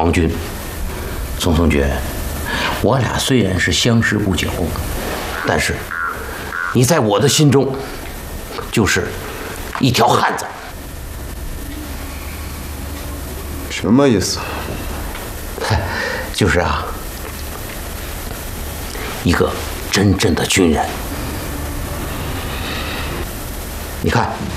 皇军。松松君，我俩虽然是相识不久，但是你在我的心中就是一条汉子。 什么意思？ 就是啊，一个真正的军人。你看，